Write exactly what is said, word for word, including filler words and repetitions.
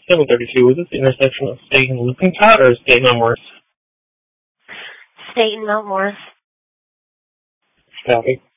seven thirty-two. Was this the intersection of State and Lippincott or State and Elmworth? State and Mount Morris. Copy.